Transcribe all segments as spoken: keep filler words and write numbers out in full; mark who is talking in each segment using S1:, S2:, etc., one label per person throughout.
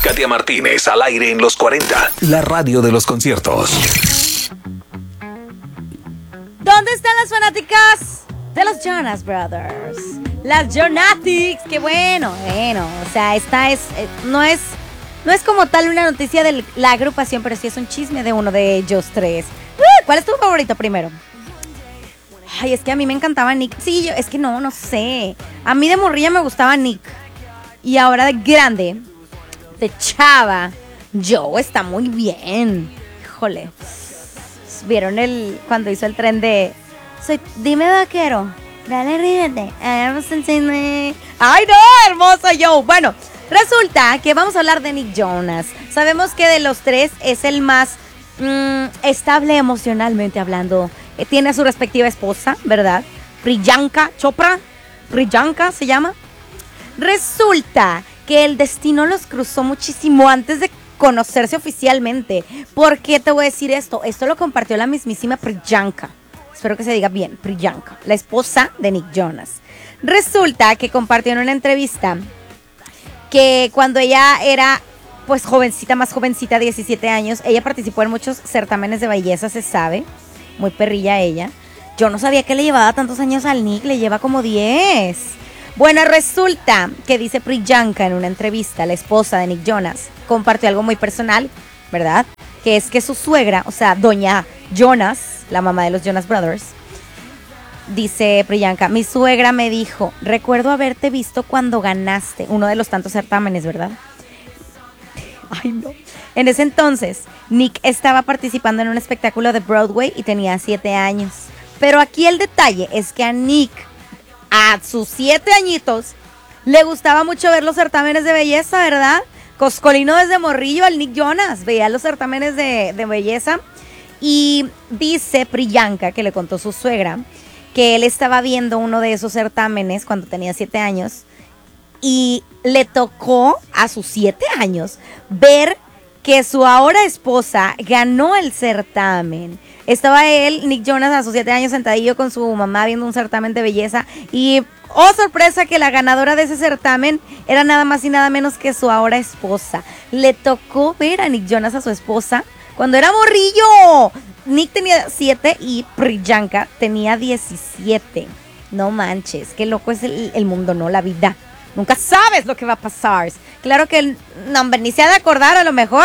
S1: Katia Martínez al aire en los cuarenta, la radio de los conciertos.
S2: ¿Dónde están las fanáticas de los Jonas Brothers? Las Jonatics, qué bueno, bueno, o sea, esta es, eh, no es, no es como tal una noticia de la agrupación, pero sí es un chisme de uno de ellos tres. Uh, ¿Cuál es tu favorito primero? Ay, es que a mí me encantaba Nick. Sí, yo, es que no, no sé. A mí de morrilla me gustaba Nick. Y ahora de grande, de chava, Joe está muy bien. Híjole. ¿Vieron el cuando hizo el tren de soy, dime vaquero, dale ríete? Ay no, hermoso Joe. Bueno, resulta que vamos a hablar de Nick Jonas. Sabemos que de los tres es el más mmm, estable emocionalmente hablando. eh, Tiene a su respectiva esposa, ¿verdad? Priyanka Chopra. Priyanka se llama. Resulta que el destino los cruzó muchísimo antes de conocerse oficialmente. ¿Por qué te voy a decir esto? Esto lo compartió la mismísima Priyanka. Espero que se diga bien, Priyanka, la esposa de Nick Jonas. Resulta que compartió en una entrevista que cuando ella era pues jovencita, más jovencita, diecisiete años, ella participó en muchos certámenes de belleza, se sabe. Muy perrilla ella. Yo no sabía que le llevaba tantos años al Nick, le lleva como diez. Bueno, resulta que dice Priyanka en una entrevista, la esposa de Nick Jonas, compartió algo muy personal, ¿verdad? Que es que su suegra, o sea, doña Jonas, la mamá de los Jonas Brothers, dice Priyanka, mi suegra me dijo, recuerdo haberte visto cuando ganaste uno de los tantos certámenes, ¿verdad? Ay, no. En ese entonces, Nick estaba participando en un espectáculo de Broadway y tenía siete años. Pero aquí el detalle es que a Nick, a sus siete añitos, le gustaba mucho ver los certámenes de belleza, ¿verdad? Coscolino desde morrillo al Nick Jonas, veía los certámenes de, de belleza. Y dice Priyanka, que le contó su suegra, que él estaba viendo uno de esos certámenes cuando tenía siete años. Y le tocó a sus siete años ver que su ahora esposa ganó el certamen. Estaba él, Nick Jonas, a sus siete años sentadillo con su mamá viendo un certamen de belleza. Y, oh sorpresa, que la ganadora de ese certamen era nada más y nada menos que su ahora esposa. Le tocó ver a Nick Jonas a su esposa cuando era morrillo. Nick tenía siete y Priyanka tenía diecisiete. No manches, qué loco es el, el mundo, ¿no? La vida. Nunca sabes lo que va a pasar. Claro que el, no, hombre, ni se ha de acordar a lo mejor.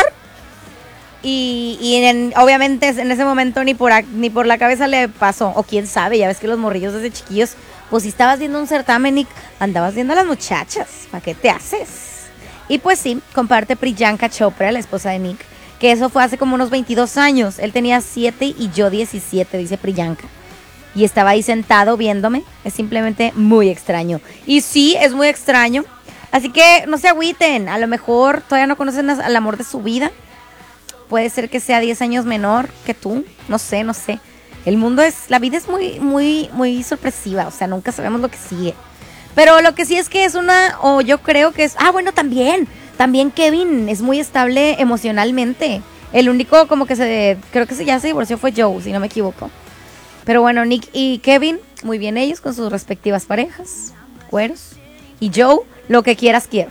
S2: Y, y en, obviamente en ese momento ni por, ni por la cabeza le pasó. O quién sabe, ya ves que los morrillos desde chiquillos, pues si estabas viendo un certamen, Nick, andabas viendo a las muchachas. ¿Para qué te haces? Y pues sí, comparte Priyanka Chopra, la esposa de Nick, que eso fue hace como unos veintidós años. Él tenía siete y yo diecisiete, dice Priyanka. Y estaba ahí sentado viéndome. Es simplemente muy extraño. Y sí, es muy extraño. Así que no se agüiten. A lo mejor todavía no conocen al amor de su vida. Puede ser que sea diez años menor que tú. No sé, no sé. El mundo es... La vida es muy, muy, muy sorpresiva. O sea, nunca sabemos lo que sigue. Pero lo que sí es que es una... O yo creo que es... Ah, bueno, también. También Kevin es muy estable emocionalmente. El único como que se... Creo que ya se divorció fue Joe, si no me equivoco. Pero bueno, Nick y Kevin, muy bien ellos con sus respectivas parejas, cueros. Y Joe, lo que quieras quiero.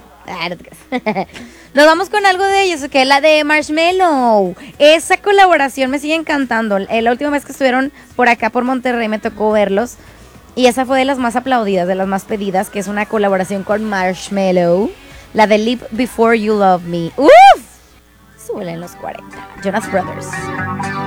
S2: Nos vamos con algo de ellos, que es la de Marshmello. Esa colaboración me sigue encantando. La última vez que estuvieron por acá, por Monterrey, me tocó verlos. Y esa fue de las más aplaudidas, de las más pedidas, que es una colaboración con Marshmello. La de Live Before You Love Me. ¡Uf! Súbele en los cuarenta. Jonas Brothers.